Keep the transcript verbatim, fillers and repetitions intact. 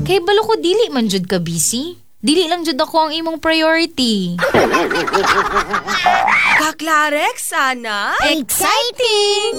Kay balo ko dili man jud ka busy. Dili lang jud ako ang imong priority. Kaklarek, sana? Exciting!